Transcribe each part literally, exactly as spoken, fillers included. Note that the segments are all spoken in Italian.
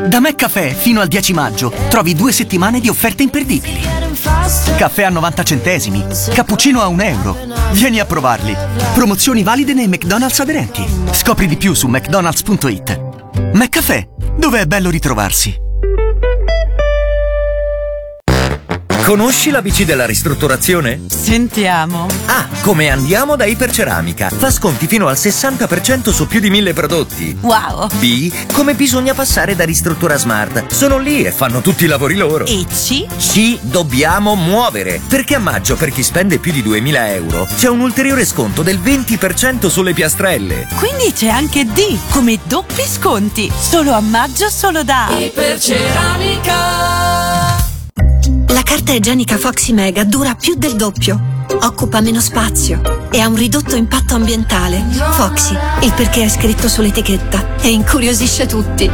Da McCaffè fino al dieci maggio trovi due settimane di offerte imperdibili. Caffè a novanta centesimi, cappuccino a un euro. Vieni a provarli. Promozioni valide nei McDonald's aderenti. Scopri di più su mcdonalds punto it. McCaffè, dove è bello ritrovarsi. Conosci l'A B C della ristrutturazione? Sentiamo. A. Come andiamo da Iperceramica. Fa sconti fino al sessanta per cento su più di mille prodotti. Wow. B. Come bisogna passare da Ristruttura Smart. Sono lì e fanno tutti i lavori loro. E C? C. Dobbiamo muovere. Perché a maggio, per chi spende più di duemila euro, c'è un ulteriore sconto del venti per cento sulle piastrelle. Quindi c'è anche D, come doppi sconti. Solo a maggio, solo da Iperceramica. La carta igienica Foxy Mega dura più del doppio, occupa meno spazio e ha un ridotto impatto ambientale. Foxy, il perché è scritto sull'etichetta e incuriosisce tutti.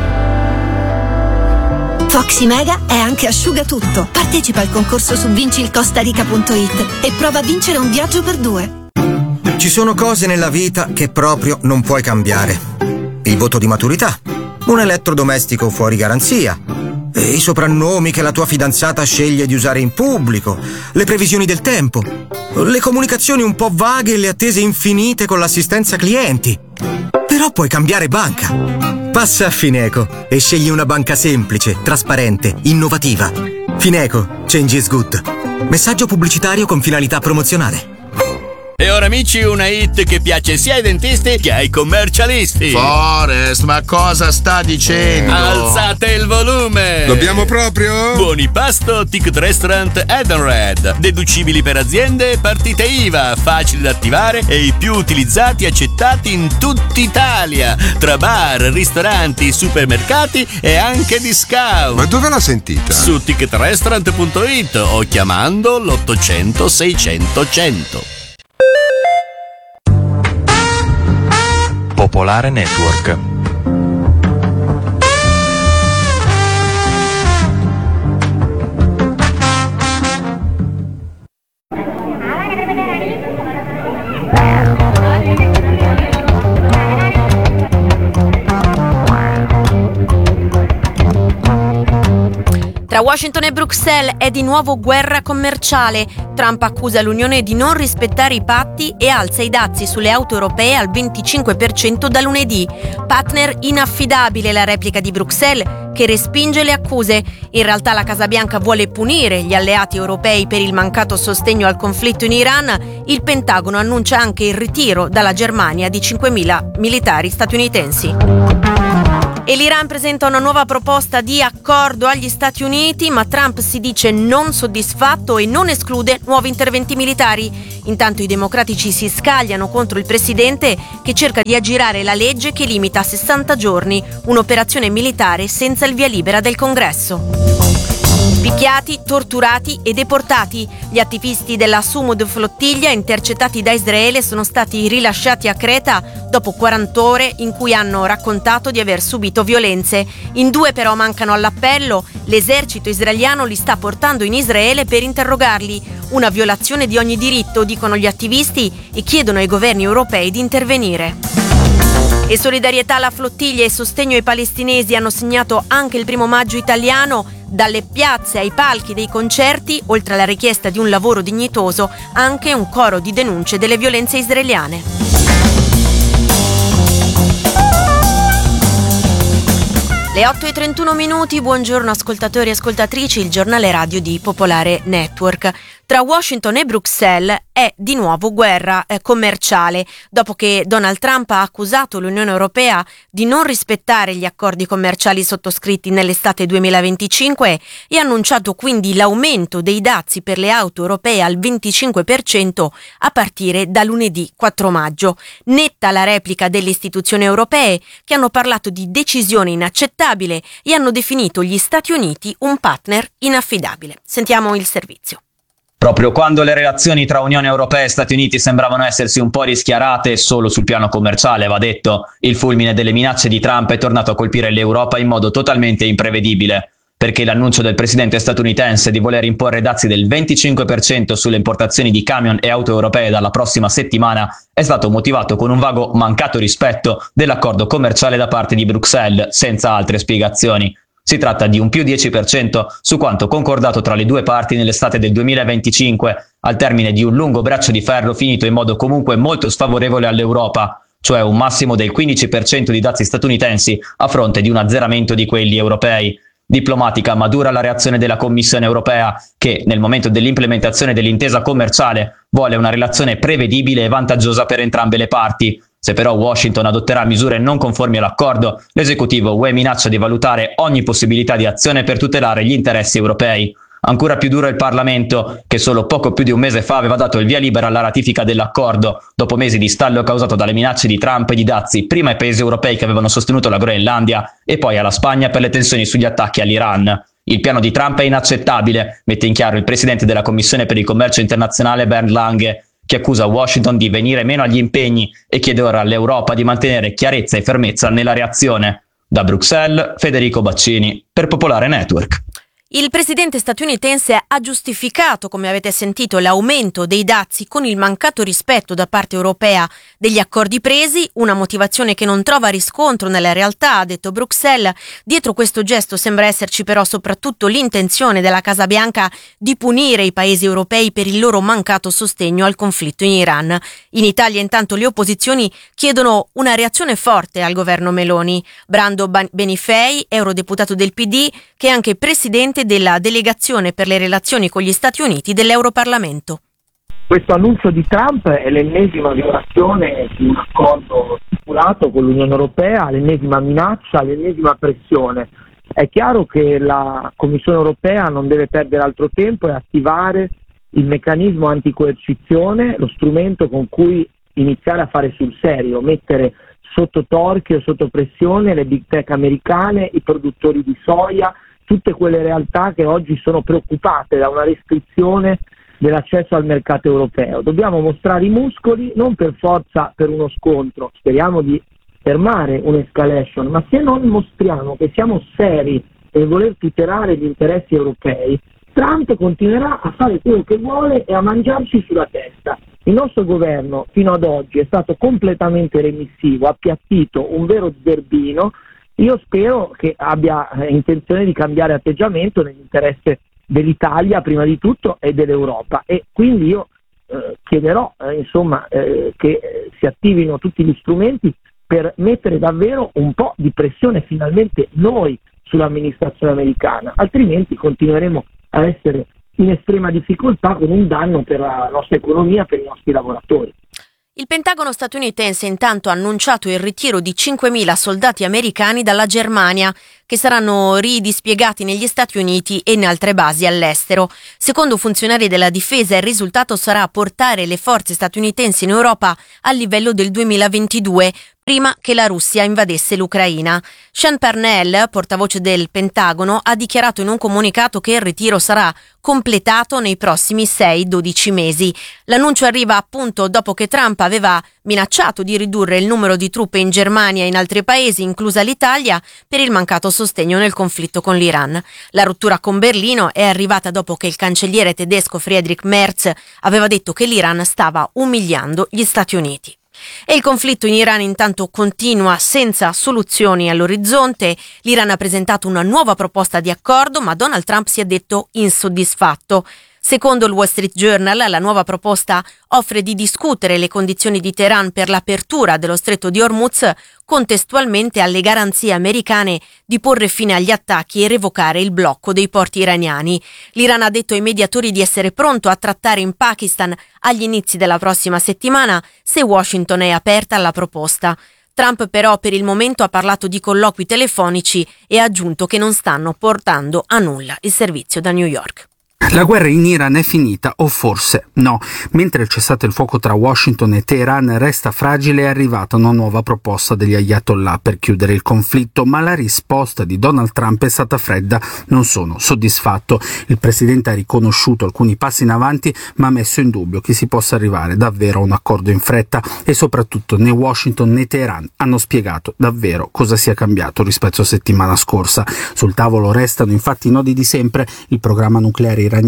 Foxy Mega è anche asciugatutto. Partecipa al concorso su vinci il costarica punto it e prova a vincere un viaggio per due. Ci sono cose nella vita che proprio non puoi cambiare. Il voto di maturità, un elettrodomestico fuori garanzia, i soprannomi che la tua fidanzata sceglie di usare in pubblico, le previsioni del tempo, le comunicazioni un po' vaghe e le attese infinite con l'assistenza clienti. Però puoi cambiare banca. Passa a Fineco e scegli una banca semplice, trasparente, innovativa. Fineco, change is good. Messaggio pubblicitario con finalità promozionale. E ora amici, una hit che piace sia ai dentisti che ai commercialisti. Forest, ma cosa sta dicendo? Alzate il volume. Dobbiamo proprio? Buoni pasto Ticket Restaurant Edenred. Deducibili per aziende e partite I V A, facili da attivare e i più utilizzati e accettati in tutta Italia. Tra bar, ristoranti, supermercati e anche discount. Ma dove l'ha sentita? Su ticket restaurant punto it o chiamando l'ottocento seicento cento. Popolare Network. Tra Washington e Bruxelles è di nuovo guerra commerciale. Trump accusa l'Unione di non rispettare i patti e alza i dazi sulle auto europee al venticinque per cento da lunedì. Partner inaffidabile, la replica di Bruxelles, che respinge le accuse. In realtà la Casa Bianca vuole punire gli alleati europei per il mancato sostegno al conflitto in Iran. Il Pentagono annuncia anche il ritiro dalla Germania di cinquemila militari statunitensi. E l'Iran presenta una nuova proposta di accordo agli Stati Uniti, ma Trump si dice non soddisfatto e non esclude nuovi interventi militari. Intanto i democratici si scagliano contro il presidente che cerca di aggirare la legge che limita a sessanta giorni un'operazione militare senza il via libera del Congresso. Picchiati, torturati e deportati. Gli attivisti della Sumud flottiglia intercettati da Israele sono stati rilasciati a Creta dopo quaranta ore in cui hanno raccontato di aver subito violenze. In due però mancano all'appello. L'esercito israeliano li sta portando in Israele per interrogarli. Una violazione di ogni diritto, dicono gli attivisti, e chiedono ai governi europei di intervenire. E solidarietà alla flottiglia e sostegno ai palestinesi hanno segnato anche il primo maggio italiano. Dalle piazze ai palchi dei concerti, oltre alla richiesta di un lavoro dignitoso, anche un coro di denunce delle violenze israeliane. Le otto e trentuno minuti, buongiorno ascoltatori e ascoltatrici, il giornale radio di Popolare Network. Tra Washington e Bruxelles è di nuovo guerra eh, commerciale, dopo che Donald Trump ha accusato l'Unione Europea di non rispettare gli accordi commerciali sottoscritti nell'estate duemilaventicinque e ha annunciato quindi l'aumento dei dazi per le auto europee al venticinque per cento a partire da lunedì quattro maggio. Netta la replica delle istituzioni europee, che hanno parlato di decisione inaccettabile e hanno definito gli Stati Uniti un partner inaffidabile. Sentiamo il servizio. Proprio quando le relazioni tra Unione Europea e Stati Uniti sembravano essersi un po' rischiarate solo sul piano commerciale, va detto, il fulmine delle minacce di Trump è tornato a colpire l'Europa in modo totalmente imprevedibile, perché l'annuncio del presidente statunitense di voler imporre dazi del venticinque per cento sulle importazioni di camion e auto europee dalla prossima settimana è stato motivato con un vago mancato rispetto dell'accordo commerciale da parte di Bruxelles, senza altre spiegazioni. Si tratta di un più dieci per cento su quanto concordato tra le due parti nell'estate del duemilaventicinque, al termine di un lungo braccio di ferro finito in modo comunque molto sfavorevole all'Europa, cioè un massimo del quindici per cento di dazi statunitensi a fronte di un azzeramento di quelli europei. Diplomatica ma dura la reazione della Commissione europea che, nel momento dell'implementazione dell'intesa commerciale, vuole una relazione prevedibile e vantaggiosa per entrambe le parti. Se però Washington adotterà misure non conformi all'accordo, l'esecutivo U E minaccia di valutare ogni possibilità di azione per tutelare gli interessi europei. Ancora più duro il Parlamento, che solo poco più di un mese fa aveva dato il via libera alla ratifica dell'accordo, dopo mesi di stallo causato dalle minacce di Trump e di dazi prima ai paesi europei che avevano sostenuto la Groenlandia e poi alla Spagna per le tensioni sugli attacchi all'Iran. Il piano di Trump è inaccettabile, mette in chiaro il presidente della Commissione per il commercio internazionale Bernd Lange, che accusa Washington di venire meno agli impegni e chiede ora all'Europa di mantenere chiarezza e fermezza nella reazione. Da Bruxelles, Federico Baccini, per Popolare Network. Il presidente statunitense ha giustificato, come avete sentito, l'aumento dei dazi con il mancato rispetto da parte europea degli accordi presi, una motivazione che non trova riscontro nella realtà, ha detto Bruxelles. Dietro questo gesto sembra esserci però soprattutto l'intenzione della Casa Bianca di punire i paesi europei per il loro mancato sostegno al conflitto in Iran. In Italia intanto le opposizioni chiedono una reazione forte al governo Meloni. Brando Benifei, eurodeputato del P D, che è anche presidente della delegazione per le relazioni con gli Stati Uniti dell'Europarlamento. Questo annuncio di Trump è l'ennesima violazione di un accordo stipulato con l'Unione Europea, l'ennesima minaccia, l'ennesima pressione. È chiaro che la Commissione Europea non deve perdere altro tempo e attivare il meccanismo anticoercizione, lo strumento con cui iniziare a fare sul serio, mettere sotto torchio, sotto pressione le big tech americane, i produttori di soia, tutte quelle realtà che oggi sono preoccupate da una restrizione dell'accesso al mercato europeo. Dobbiamo mostrare i muscoli, non per forza per uno scontro, speriamo di fermare un'escalation, ma se non mostriamo che siamo seri nel voler tutelare gli interessi europei, Trump continuerà a fare quello che vuole e a mangiarci sulla testa. Il nostro governo fino ad oggi è stato completamente remissivo, appiattito, un vero zerbino. Io spero che abbia intenzione di cambiare atteggiamento nell'interesse dell'Italia prima di tutto e dell'Europa, e quindi io eh, chiederò eh, insomma eh, che eh, si attivino tutti gli strumenti per mettere davvero un po' di pressione finalmente noi sull'amministrazione americana, altrimenti continueremo a essere in estrema difficoltà con un danno per la nostra economia, per i nostri lavoratori. Il Pentagono statunitense intanto ha annunciato il ritiro di cinquemila soldati americani dalla Germania, che saranno ridispiegati negli Stati Uniti e in altre basi all'estero. Secondo funzionari della difesa, il risultato sarà portare le forze statunitensi in Europa al livello del duemilaventidue, prima che la Russia invadesse l'Ucraina. Sean Parnell, portavoce del Pentagono, ha dichiarato in un comunicato che il ritiro sarà completato nei prossimi sei dodici mesi. L'annuncio arriva appunto dopo che Trump aveva minacciato di ridurre il numero di truppe in Germania e in altri paesi, inclusa l'Italia, per il mancato sostegno nel conflitto con l'Iran. La rottura con Berlino è arrivata dopo che il cancelliere tedesco Friedrich Merz aveva detto che l'Iran stava umiliando gli Stati Uniti. E il conflitto in Iran intanto continua senza soluzioni all'orizzonte. L'Iran ha presentato una nuova proposta di accordo, ma Donald Trump si è detto insoddisfatto. Secondo il Wall Street Journal, la nuova proposta offre di discutere le condizioni di Teheran per l'apertura dello stretto di Hormuz, contestualmente alle garanzie americane di porre fine agli attacchi e revocare il blocco dei porti iraniani. L'Iran ha detto ai mediatori di essere pronto a trattare in Pakistan agli inizi della prossima settimana se Washington è aperta alla proposta. Trump però per il momento ha parlato di colloqui telefonici e ha aggiunto che non stanno portando a nulla il servizio da New York. La guerra in Iran è finita, o forse no. Mentre il cessate il fuoco tra Washington e Teheran resta fragile, è arrivata una nuova proposta degli Ayatollah per chiudere il conflitto, ma la risposta di Donald Trump è stata fredda. Non sono soddisfatto. Il presidente ha riconosciuto alcuni passi in avanti, ma ha messo in dubbio che si possa arrivare davvero a un accordo in fretta, e soprattutto né Washington né Teheran hanno spiegato davvero cosa sia cambiato rispetto a settimana scorsa. Sul tavolo restano infatti i nodi di sempre: il programma nucleare iraniano,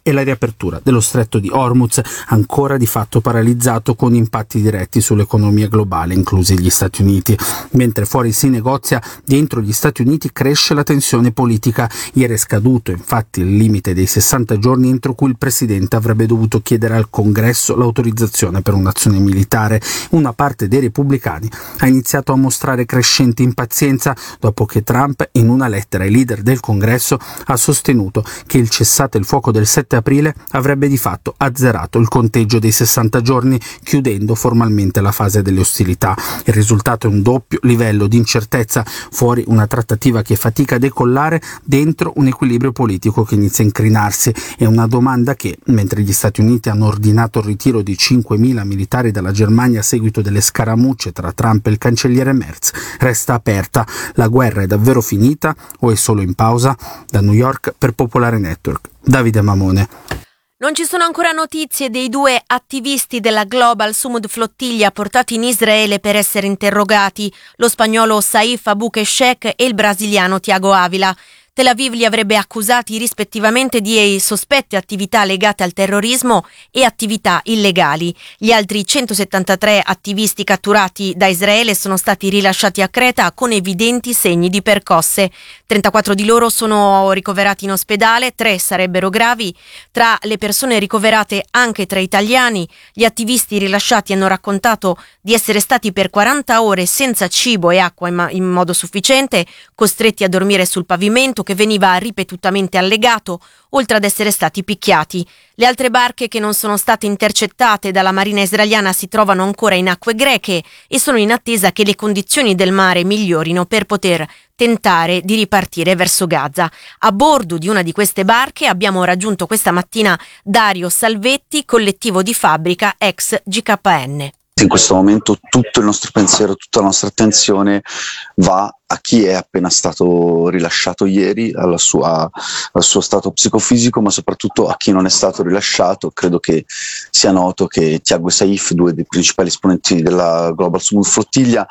e la riapertura dello stretto di Hormuz, ancora di fatto paralizzato, con impatti diretti sull'economia globale, inclusi gli Stati Uniti. Mentre fuori si negozia, dentro gli Stati Uniti cresce la tensione politica. Ieri è scaduto infatti il limite dei sessanta giorni entro cui il presidente avrebbe dovuto chiedere al Congresso l'autorizzazione per un'azione militare. Una parte dei repubblicani ha iniziato a mostrare crescente impazienza dopo che Trump, in una lettera ai leader del Congresso, ha sostenuto che il cessate il fuoco del sette aprile avrebbe di fatto azzerato il conteggio dei sessanta giorni, chiudendo formalmente la fase delle ostilità. Il risultato è un doppio livello di incertezza: fuori una trattativa che fatica a decollare, dentro un equilibrio politico che inizia a incrinarsi, e una domanda che, mentre gli Stati Uniti hanno ordinato il ritiro di cinquemila militari dalla Germania a seguito delle scaramucce tra Trump e il cancelliere Merz, resta aperta. La guerra è davvero finita o è solo in pausa? Da New York per Popolare Network, Davide Mamone. Non ci sono ancora notizie dei due attivisti della Global Sumud Flottiglia portati in Israele per essere interrogati, lo spagnolo Saif Abou-Keshek e il brasiliano Thiago Avila. Tel Aviv li avrebbe accusati rispettivamente di sospette attività legate al terrorismo e attività illegali. Gli altri centosettantatré attivisti catturati da Israele sono stati rilasciati a Creta con evidenti segni di percosse. trentaquattro di loro sono ricoverati in ospedale, tre sarebbero gravi. Tra le persone ricoverate anche tre italiani. Gli attivisti rilasciati hanno raccontato di essere stati per quaranta ore senza cibo e acqua in, ma- in modo sufficiente, costretti a dormire sul pavimento che veniva ripetutamente allegato, oltre ad essere stati picchiati. Le altre barche che non sono state intercettate dalla marina israeliana si trovano ancora in acque greche e sono in attesa che le condizioni del mare migliorino per poter tentare di ripartire verso Gaza. A bordo di una di queste barche abbiamo raggiunto questa mattina Dario Salvetti, collettivo di fabbrica ex G K N. In questo momento tutto il nostro pensiero, tutta la nostra attenzione va a chi è appena stato rilasciato ieri, alla sua, al suo stato psicofisico, ma soprattutto a chi non è stato rilasciato. Credo che sia noto che Thiago e Saif, due dei principali esponenti della Global Sumud Flottiglia,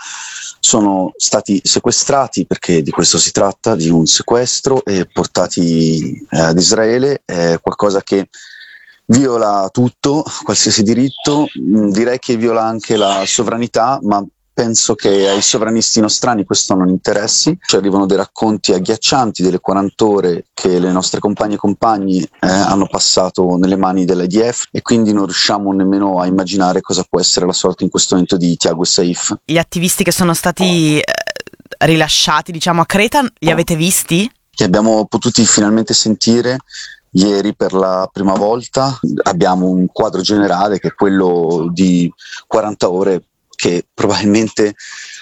sono stati sequestrati, perché di questo si tratta, di un sequestro, e portati eh, ad Israele. È qualcosa che viola tutto, qualsiasi diritto, direi che viola anche la sovranità, ma penso che ai sovranisti nostrani questo non interessi. Ci arrivano dei racconti agghiaccianti delle quaranta ore che le nostre compagne e compagni eh, hanno passato nelle mani dell'I D F, e quindi non riusciamo nemmeno a immaginare cosa può essere la sorte in questo momento di Thiago e Saif. Gli attivisti che sono stati eh, rilasciati, diciamo, a Creta, li avete visti? Li abbiamo potuti finalmente sentire ieri per la prima volta. Abbiamo un quadro generale che è quello di quaranta ore che probabilmente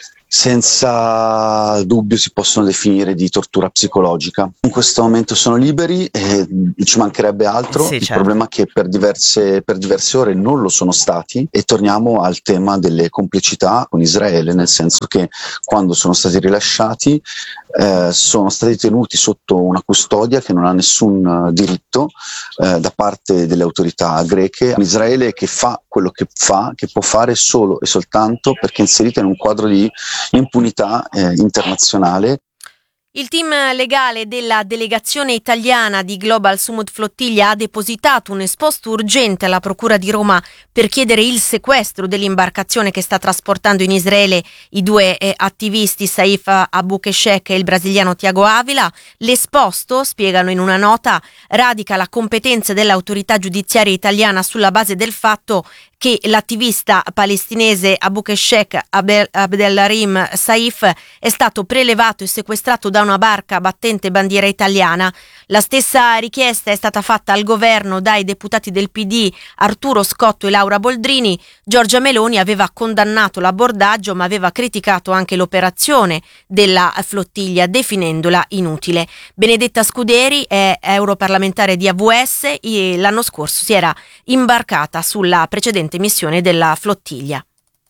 senza dubbio si possono definire di tortura psicologica. In questo momento sono liberi e ci mancherebbe altro. Sì, il certo. problema è che per diverse, per diverse ore non lo sono stati, e torniamo al tema delle complicità con Israele, nel senso che quando sono stati rilasciati eh, sono stati tenuti sotto una custodia che non ha nessun uh, diritto eh, da parte delle autorità greche. Israele che fa quello che fa, che può fare solo e soltanto perché è inserita in un quadro di impunità eh, internazionale. Il team legale della delegazione italiana di Global Sumud Flottiglia ha depositato un esposto urgente alla Procura di Roma per chiedere il sequestro dell'imbarcazione che sta trasportando in Israele i due eh, attivisti Saif Abou-Keshek e il brasiliano Thiago Avila. L'esposto, spiegano in una nota, radica la competenza dell'autorità giudiziaria italiana sulla base del fatto che l'attivista palestinese Abou-Keshek Abdelrahim Saif è stato prelevato e sequestrato da una barca battente bandiera italiana. La stessa richiesta è stata fatta al governo dai deputati del P D Arturo Scotto e Laura Boldrini. Giorgia Meloni aveva condannato l'abordaggio, ma aveva criticato anche l'operazione della flottiglia, definendola inutile. Benedetta Scuderi è europarlamentare di A V S e l'anno scorso si era imbarcata sulla precedente missione della flottiglia.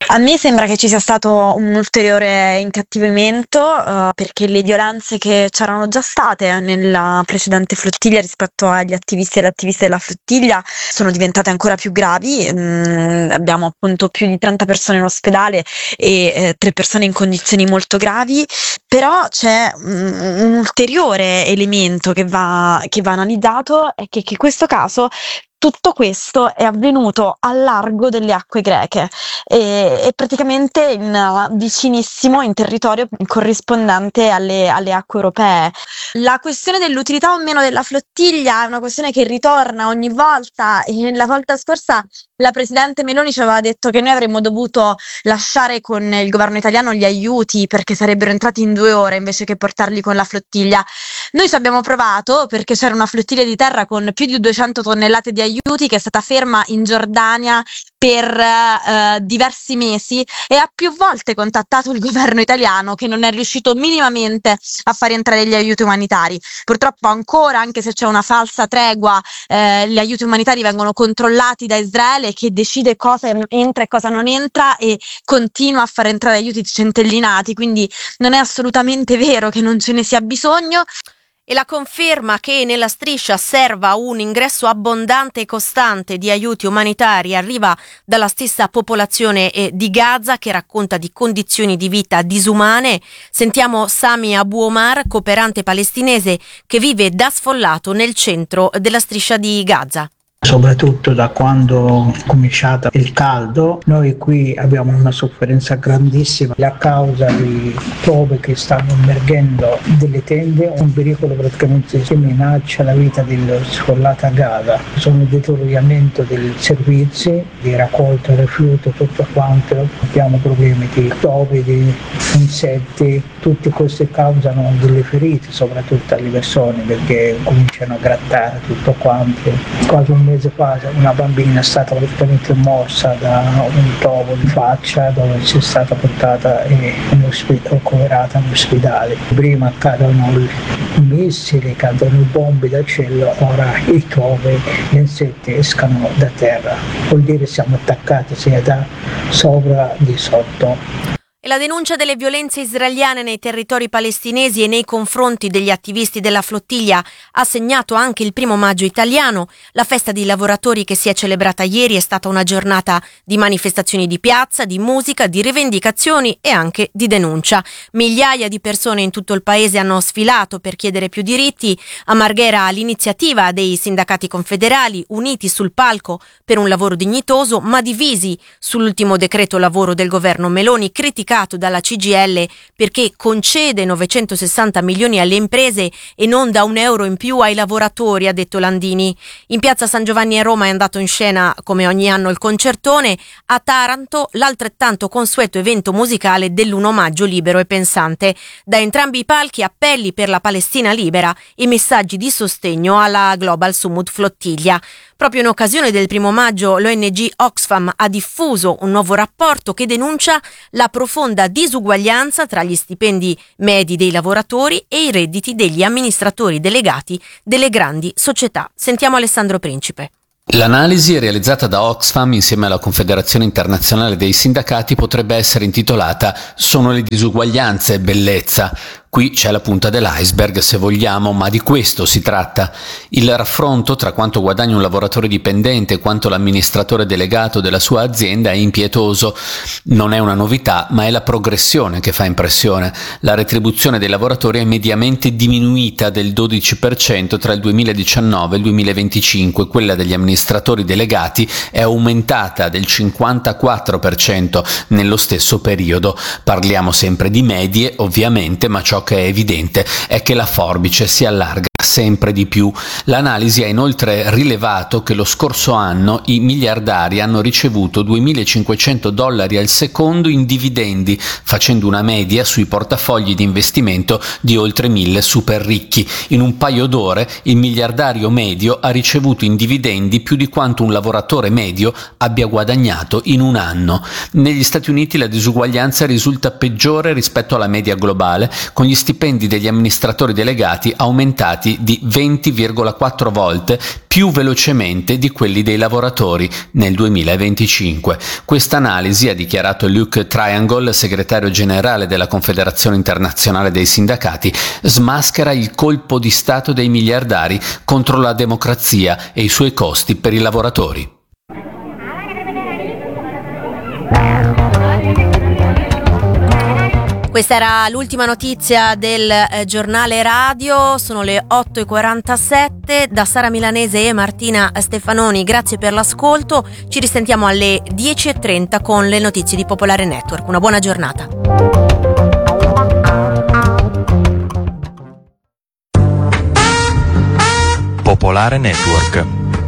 A me sembra che ci sia stato un ulteriore incattivimento uh, perché le violenze che c'erano già state nella precedente flottiglia rispetto agli attivisti e alle attiviste della flottiglia sono diventate ancora più gravi. Mm, abbiamo appunto più di trenta persone in ospedale e eh, tre persone in condizioni molto gravi, però c'è mm, un ulteriore elemento che va, che va analizzato, è che, che in questo caso tutto questo è avvenuto al largo delle acque greche e, e praticamente in, uh, vicinissimo in territorio corrispondente alle, alle acque europee. La questione dell'utilità o meno della flottiglia è una questione che ritorna ogni volta, e la volta scorsa la presidente Meloni ci aveva detto che noi avremmo dovuto lasciare con il governo italiano gli aiuti perché sarebbero entrati in due ore invece che portarli con la flottiglia. Noi ci abbiamo provato perché c'era una flottiglia di terra con più di duecento tonnellate di aiuti che è stata ferma in Giordania per uh, diversi mesi e ha più volte contattato il governo italiano, che non è riuscito minimamente a far entrare gli aiuti umanitari. Purtroppo ancora, anche se c'è una falsa tregua, eh, gli aiuti umanitari vengono controllati da Israele, che decide cosa entra e cosa non entra e continua a far entrare aiuti centellinati, quindi non è assolutamente vero che non ce ne sia bisogno. E la conferma che nella striscia serva un ingresso abbondante e costante di aiuti umanitari arriva dalla stessa popolazione di Gaza, che racconta di condizioni di vita disumane. Sentiamo Sami Abu Omar, cooperante palestinese che vive da sfollato nel centro della striscia di Gaza. Soprattutto da quando è cominciato il caldo, noi qui abbiamo una sofferenza grandissima a causa di prove che stanno emergendo delle tende, un pericolo praticamente che minaccia la vita del sfollato a Gaza. Sono il deterioramento dei servizi di raccolta rifiuto, tutto quanto, abbiamo problemi di topi, di insetti, tutte queste causano delle ferite soprattutto alle persone perché cominciano a grattare tutto quanto. Quasi un mese fa una bambina è stata praticamente morsa da un topo in faccia, dove è stata portata in ospedale, operata in ospedale. Prima cadono i missili, cadono i bombe dal cielo, ora i topi, gli insetti escano da terra. Vuol dire siamo attaccati sia da sopra che di sotto. E la denuncia delle violenze israeliane nei territori palestinesi e nei confronti degli attivisti della flottiglia ha segnato anche il primo maggio italiano. La festa dei lavoratori che si è celebrata ieri è stata una giornata di manifestazioni di piazza, di musica, di rivendicazioni e anche di denuncia. Migliaia di persone in tutto il paese hanno sfilato per chiedere più diritti. A Marghera l'iniziativa dei sindacati confederali uniti sul palco per un lavoro dignitoso ma divisi sull'ultimo decreto lavoro del governo Meloni, criticato dalla C G I L perché concede novecentosessanta milioni alle imprese e non dà un euro in più ai lavoratori, ha detto Landini. In piazza San Giovanni a Roma è andato in scena come ogni anno il concertone, a Taranto l'altrettanto consueto evento musicale dell'primo maggio libero e pensante. Da entrambi i palchi appelli per la Palestina libera e messaggi di sostegno alla Global Summit Flottiglia. Proprio in occasione del primo maggio l'O N G Oxfam ha diffuso un nuovo rapporto che denuncia la profonda disuguaglianza tra gli stipendi medi dei lavoratori e i redditi degli amministratori delegati delle grandi società. Sentiamo Alessandro Principe. L'analisi realizzata da Oxfam insieme alla Confederazione Internazionale dei Sindacati potrebbe essere intitolata "Sono le disuguaglianze bellezza?". Qui c'è la punta dell'iceberg, se vogliamo, ma di questo si tratta. Il raffronto tra quanto guadagna un lavoratore dipendente e quanto l'amministratore delegato della sua azienda è impietoso. Non è una novità, ma è la progressione che fa impressione. La retribuzione dei lavoratori è mediamente diminuita del dodici per cento tra il duemiladiciannove e il duemilaventicinque, quella degli amministratori delegati è aumentata del cinquantaquattro per cento nello stesso periodo. Parliamo sempre di medie, ovviamente, ma ciò che è evidente è che la forbice si allarga sempre di più. L'analisi ha inoltre rilevato che lo scorso anno i miliardari hanno ricevuto duemilacinquecento dollari al secondo in dividendi, facendo una media sui portafogli di investimento di oltre mille super ricchi. In un paio d'ore il miliardario medio ha ricevuto in dividendi più di quanto un lavoratore medio abbia guadagnato in un anno. Negli Stati Uniti la disuguaglianza risulta peggiore rispetto alla media globale, con gli stipendi degli amministratori delegati aumentati aumentati di venti virgola quattro volte più velocemente di quelli dei lavoratori nel duemilaventicinque. Questa analisi, ha dichiarato Luke Triangle, segretario generale della Confederazione Internazionale dei Sindacati, smaschera il colpo di Stato dei miliardari contro la democrazia e i suoi costi per i lavoratori. Questa era l'ultima notizia del eh, giornale radio, sono le otto e quarantasette, da Sara Milanese e Martina Stefanoni, grazie per l'ascolto, ci risentiamo alle dieci e trenta con le notizie di Popolare Network, una buona giornata. Popolare Network.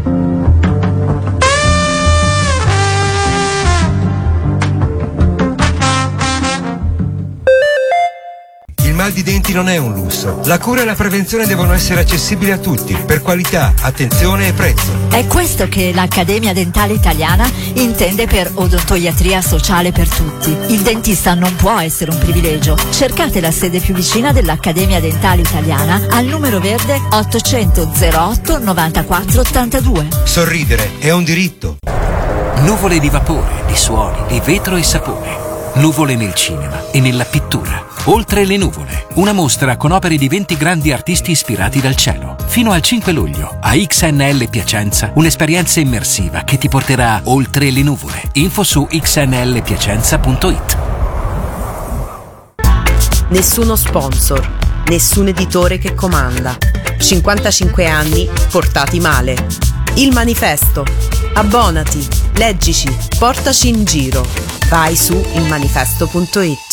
Il mal di denti non è un lusso. La cura e la prevenzione devono essere accessibili a tutti, per qualità, attenzione e prezzo. È questo che l'Accademia Dentale Italiana intende per odontoiatria sociale per tutti. Il dentista non può essere un privilegio. Cercate la sede più vicina dell'Accademia Dentale Italiana al numero verde ottocento zero otto novantaquattro ottantadue. Sorridere è un diritto. Nuvole di vapore, di suoni, di vetro e sapone. Nuvole nel cinema e nella pittura. Oltre le nuvole, una mostra con opere di venti grandi artisti ispirati dal cielo. Fino al cinque luglio, a X N L Piacenza, un'esperienza immersiva che ti porterà oltre le nuvole. Info su x n l piacenza punto it. Nessuno sponsor, nessun editore che comanda. cinquantacinque anni portati male. Il manifesto. Abbonati, leggici, portaci in giro. Vai su il manifesto punto it.